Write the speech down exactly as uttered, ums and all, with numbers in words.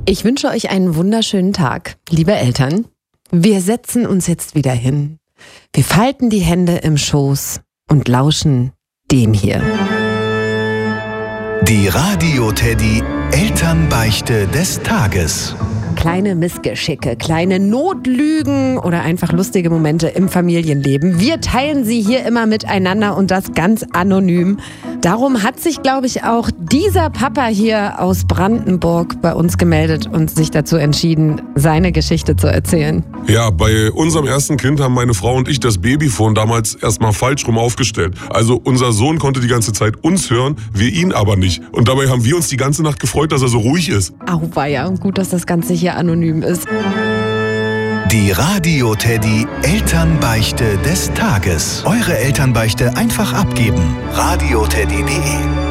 Ich wünsche euch einen wunderschönen Tag, liebe Eltern. Wir setzen uns jetzt wieder hin. Wir falten die Hände im Schoß und lauschen dem hier. Die Radio Teddy Elternbeichte des Tages. Kleine Missgeschicke, kleine Notlügen oder einfach lustige Momente im Familienleben. Wir teilen sie hier immer miteinander und das ganz anonym. Darum hat sich, glaube ich, auch dieser Papa hier aus Brandenburg bei uns gemeldet und sich dazu entschieden, seine Geschichte zu erzählen. Ja, bei unserem ersten Kind haben meine Frau und ich das Babyphone damals erstmal falsch rum aufgestellt. Also unser Sohn konnte die ganze Zeit uns hören, wir ihn aber nicht. Und dabei haben wir uns die ganze Nacht gefreut, dass er so ruhig ist. Auweia, gut, dass das Ganze hier anonym ist. Die Radio Teddy Elternbeichte des Tages. Eure Elternbeichte einfach abgeben. radio teddy punkt de